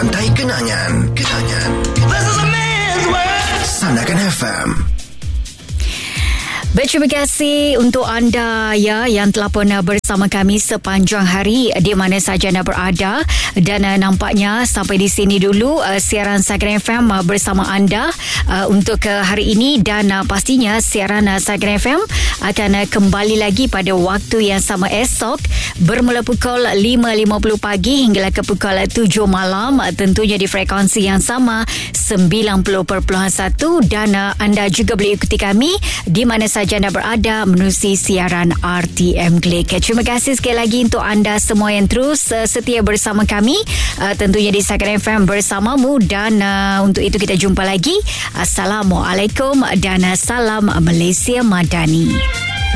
Rantai Kenangan. This is a man's world. Sandakan FM. Terima kasih untuk anda yang telah pun bersama kami sepanjang hari di mana saja anda berada, dan nampaknya sampai di sini dulu siaran Sagan FM bersama anda untuk hari ini, dan pastinya siaran Sagan FM akan kembali lagi pada waktu yang sama esok bermula pukul 5.50 pagi hingga ke pukul 7 malam, tentunya di frekuensi yang sama 90.1, dan anda juga boleh ikuti kami di mana saja anda berada menerusi siaran RTM Click. Terima kasih sekali lagi untuk anda semua yang terus setia bersama kami, tentunya di Sagan FM bersamamu, dan untuk itu kita jumpa lagi. Assalamualaikum dan salam Malaysia Madani.